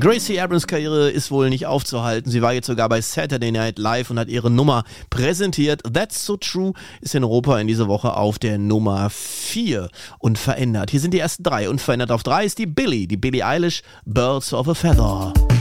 Gracie Abrams Karriere ist wohl nicht aufzuhalten. Sie war jetzt sogar bei Saturday Night Live und hat ihre Nummer präsentiert. That's So True ist in Europa in dieser Woche auf der Nummer 4 unverändert. Hier sind die ersten 3. Unverändert auf 3 ist die Billie Eilish, Birds of a Feather.